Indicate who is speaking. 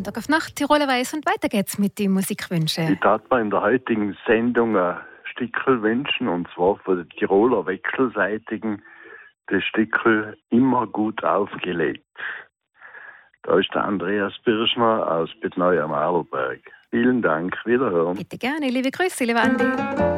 Speaker 1: Sonntag auf Nacht, Tiroler Weiss, und weiter geht's mit den Musikwünschen.
Speaker 2: Ich darf mir in der heutigen Sendung ein Stickel wünschen, und zwar von der Tiroler Wechselseitigen, das Stickel immer gut aufgelegt. Da ist der Andreas Birschner aus Bettneu am Arlberg. Vielen Dank, wiederhören.
Speaker 1: Bitte gerne, liebe Grüße, lieber Andi.